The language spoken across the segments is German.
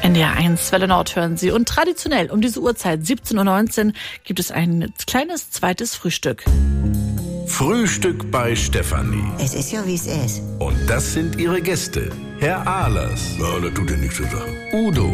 NDR1 Welle Nord hören Sie. Und traditionell um diese Uhrzeit, 17:19 Uhr, gibt es ein kleines zweites Frühstück. Frühstück bei Stefanie. Es ist ja, wie es ist. Und das sind ihre Gäste. Herr Ahlers. Ja, das tut ja nichts zur Sache. Udo.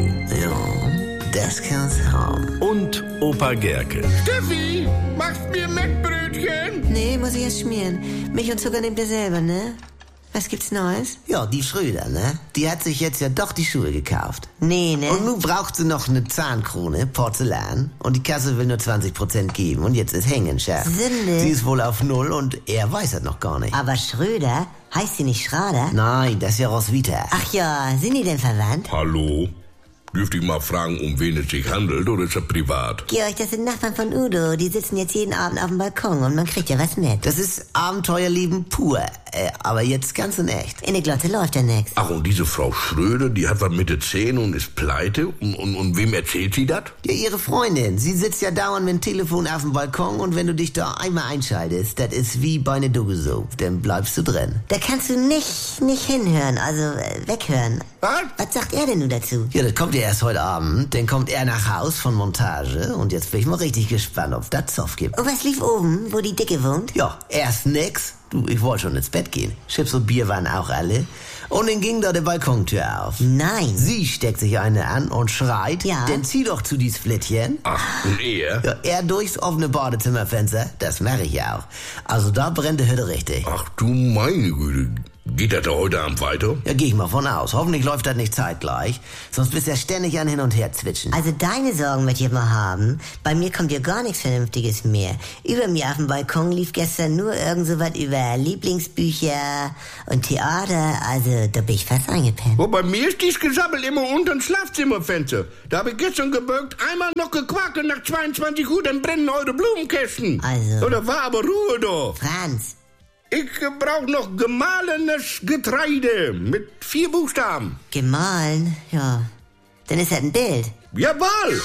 Ja, das kann's haben. Und Opa Gerke. Steffi, machst mir Mettbrötchen? Nee, muss ich erst schmieren. Milch und Zucker nehmt ihr selber, ne? Was gibt's Neues? Ja, die Schröder, ne? Die hat sich jetzt ja doch die Schuhe gekauft. Nee, ne? Und nun braucht sie noch eine Zahnkrone, Porzellan. Und die Kasse will nur 20% geben. Und jetzt ist hängen, Chef. Sünde. Sie ist wohl auf Null und er weiß das noch gar nicht. Aber Schröder? Heißt sie nicht Schrader? Nein, das ist ja Roswitha. Ach ja, sind die denn verwandt? Hallo? Dürfte ich mal fragen, um wen es sich handelt, oder ist das privat? Georg, das sind Nachbarn von Udo. Die sitzen jetzt jeden Abend auf dem Balkon und man kriegt ja was mit. Das ist Abenteuerleben pur. Aber jetzt ganz in echt. In der Glotte läuft ja nix. Ach, und diese Frau Schröder, die hat was Mitte 10 und ist pleite? Und wem erzählt sie das? Ja, ihre Freundin. Sie sitzt ja dauernd mit dem Telefon auf dem Balkon und wenn du dich da einmal einschaltest, das ist wie bei einer Dogge-Soap. Dann bleibst du drin. Da kannst du nicht hinhören, also weghören. Was? Was sagt er denn nun dazu? Ja, das kommt ja erst heute Abend. Dann kommt er nach Haus von Montage und jetzt bin ich mal richtig gespannt, ob das Zoff gibt. Und was lief oben, wo die Dicke wohnt? Ja, erst nix. Du, ich wollte schon ins Bett gehen. Chips und Bier waren auch alle. Und dann ging da die Balkontür auf. Nein. Sie steckt sich eine an und schreit, Ja. dann zieh doch zu dies Flittchen. Ach, und er? Ja, er durchs offene Badezimmerfenster, das mache ich ja auch. Also da brennt die Hütte richtig. Ach du meine Güte. Geht das da heute Abend weiter? Ja, gehe ich mal von aus. Hoffentlich läuft das nicht zeitgleich. Sonst bist du ja ständig an hin und her zwitschen. Also deine Sorgen möchte ich mal haben. Bei mir kommt ja gar nichts Vernünftiges mehr. Über mir auf dem Balkon lief gestern nur irgend so was über Lieblingsbücher und Theater. Also da bin ich fast eingepennt. Oh, bei mir ist dies Gesabbel immer unter dem Schlafzimmerfenster. Da habe ich gestern gebürgt, einmal noch gequakt und nach 22 Uhr dann brennen eure Blumenkästen. Also. Oh, da war aber Ruhe da. Franz. Ich brauche noch gemahlenes Getreide mit 4 Buchstaben. Gemahlen? Ja. Dann ist das ein Bild. Jawohl!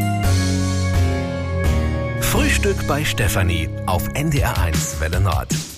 Frühstück bei Stefanie auf NDR1 Welle Nord.